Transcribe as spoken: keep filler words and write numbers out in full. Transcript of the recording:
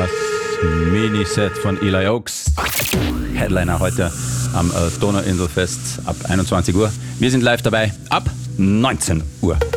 Das Miniset von Eli Oaks. Headliner heute am äh, Donauinselfest ab einundzwanzig Uhr. Wir sind live dabei ab neunzehn Uhr.